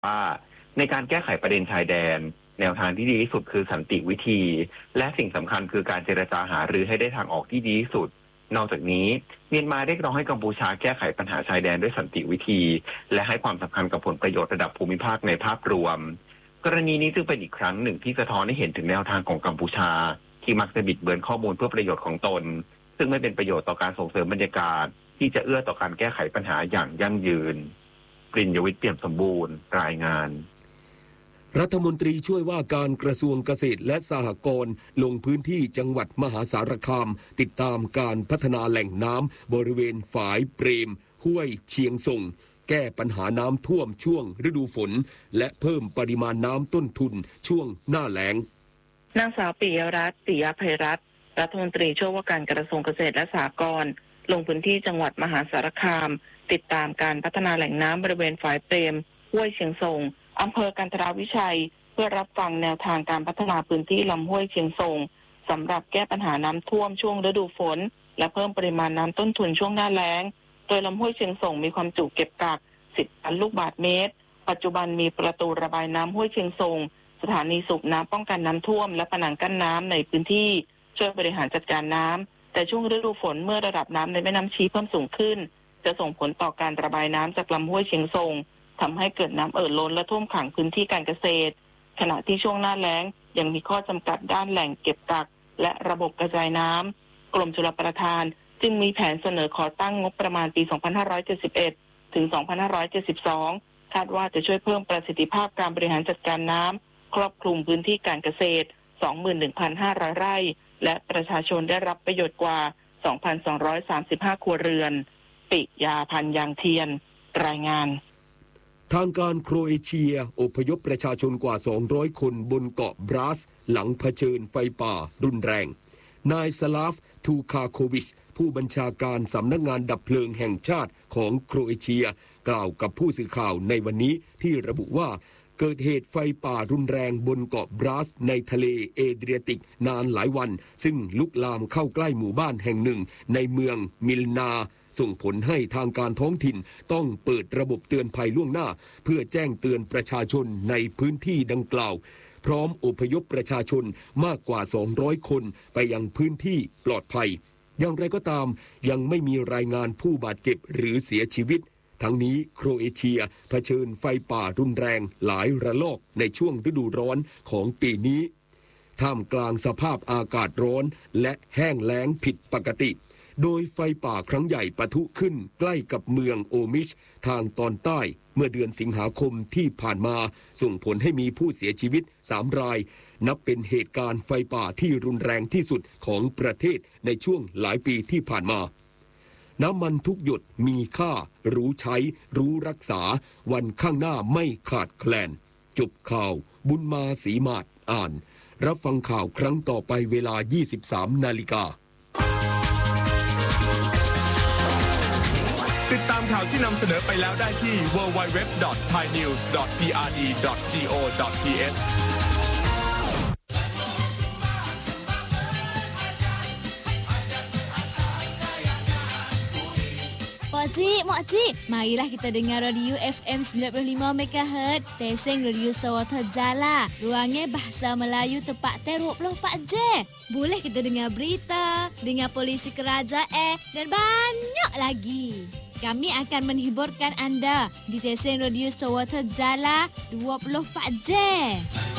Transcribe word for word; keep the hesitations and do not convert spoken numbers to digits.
ว่าในการแก้ไขประเด็นชายแดนแนวทางที่ดีที่สุดคือสันติวิธีและสิ่งสำคัญคือการเจรจาหารือให้ได้ทางออกที่ดีที่สุดนอกจากนี้เมียนมาเรียกร้องให้กัมพูชาแก้ไขปัญหาชายแดนด้วยสันติวิธีและให้ความสำคัญกับผลประโยชน์ระดับภูมิภาคในภาพรวมกรณีนี้จึงเป็นอีกครั้งหนึ่งที่สะท้อนให้เห็นถึงแนวทางของกัมพูชาที่มักจะบิดเบือนข้อมูลเพื่อประโยชน์ของตนซึ่งไม่เป็นประโยชน์ต่อการส่งเสริมบรรยากาศที่จะเอื้อต่อการแก้ไขปัญหาอย่างยั่งยืนปริญญวิทย์เปี่ยมสมบูรณ์รายงานรัฐมนตรีช่วยว่าการกระทรวงเกษตรและสหกรณ์ลงพื้นที่จังหวัดมหาสารคามติดตามการพัฒนาแหล่งน้ำบริเวณฝายเปรมห้วยเชียงส่งแก้ปัญหาน้ำท่วมช่วงฤดูฝนและเพิ่มปริมาณน้ำต้นทุนช่วงหน้าแล้งนางสาวปิยรัตน์ ปิยภัยรัตน์รัฐมนตรีช่วยว่าการกระทรวงเกษตรและสหกรณ์ลงพื้นที่จังหวัดมหาสารคามติดตามการพัฒนาแหล่งน้ำบริเวณฝายเปรมห้วยเชียงส่งอำเภอกันทราวิชัยเพื่อรับฟังแนวทางการพัฒนาพื้นที่ลำห้วยเชียงส่งสำหรับแก้ปัญหาน้ำท่วมช่วงฤดูฝนและเพิ่มปริมาณน้ำต้นทุนช่วงหน้าแล้งโดยลำห้วยเชียงส่งมีความจุเก็บกักสิบพันลูกบาศก์เมตรปัจจุบันมีประตูระบายน้ำห้วยเชียงส่งสถานีสูบน้ำป้องกันน้ำท่วมและผนังกั้นน้ำในพื้นที่ช่วยบริหารจัดการน้ำแต่ช่วงฤดูฝนเมื่อระดับน้ำในแม่น้ำชีเพิ่มสูงขึ้นจะส่งผลต่อการระบายน้ำจากลำห้วยเชียงส่งทำให้เกิดน้ำเอ่อล้นและท่วมขังพื้นที่การเกษตรขณะที่ช่วงหน้าแล้งยังมีข้อจำกัดด้านแหล่งเก็บกักและระบบกระจายน้ำกรมชลประทานจึงมีแผนเสนอขอตั้งงบประมาณปี สองพันห้าร้อยเจ็ดสิบเอ็ด ถึง สองพันห้าร้อยเจ็ดสิบสอง คาดว่าจะช่วยเพิ่มประสิทธิภาพการบริหารจัดการน้ำครอบคลุมพื้นที่การเกษตร สองหมื่นหนึ่งพันห้าร้อย ไร่และประชาชนได้รับประโยชน์กว่า สองพันสองร้อยสามสิบห้า ครัวเรือนปิยาพันธ์ยางเทียนรายงานทางการโครเอเชียอพยพประชาชนกว่าสองร้อยคนบนเกาะบรัสหลังเผชิญไฟป่ารุนแรงนายสลาฟทูคาโควิชผู้บัญชาการสำนักงานดับเพลิงแห่งชาติของโครเอเชียกล่าวกับผู้สื่อข่าวในวันนี้ที่ระบุว่าเกิดเหตุไฟป่ารุนแรงบนเกาะบรัสในทะเลเอเดรียติกนานหลายวันซึ่งลุกลามเข้าใกล้หมู่บ้านแห่งหนึ่งในเมืองมิลนาส่งผลให้ทางการท้องถิ่นต้องเปิดระบบเตือนภัยล่วงหน้าเพื่อแจ้งเตือนประชาชนในพื้นที่ดังกล่าวพร้อมอพยพประชาชนมากกว่าสองร้อยคนไปยังพื้นที่ปลอดภัยอย่างไรก็ตามยังไม่มีรายงานผู้บาดเจ็บหรือเสียชีวิตทั้งนี้โครเอเชียเผชิญไฟป่ารุนแรงหลายระลอกในช่วงฤดูร้อนของปีนี้ท่ามกลางสภาพอากาศร้อนและแห้งแล้งผิดปกติโดยไฟป่าครั้งใหญ่ปะทุขึ้นใกล้กับเมืองโอมิชทางตอนใต้เมื่อเดือนสิงหาคมที่ผ่านมาส่งผลให้มีผู้เสียชีวิตสามรายนับเป็นเหตุการณ์ไฟป่าที่รุนแรงที่สุดของประเทศในช่วงหลายปีที่ผ่านมาน้ำมันทุกหยดมีค่ารู้ใช้รู้รักษาวันข้างหน้าไม่ขาดแคลนจบข่าวบุญมาศรีมาศอ่านรับฟังข่าวครั้งต่อไปเวลา ยี่สิบสาม นาฬิกาติดตามข่าวที่นำเสนอไปแล้วได้ที่ ดับเบิลยู ดับเบิลยู ดับเบิลยู ดอท ไทยนิวส์ ดอท พี อาร์ ดี ดอท โก ดอท ที เอช Makcik, makcik, marilah kita dengar radio F M sembilan puluh lima megahertz, Teseng Radio Sawata Jala. Ruangnya bahasa Melayu tepat dua puluh empat jam. Boleh kita dengar berita, dengar polisi kerajaan dan banyak lagi. Kami akan menghiburkan anda di Teseng Radio Sawata Jala dua puluh empat jam.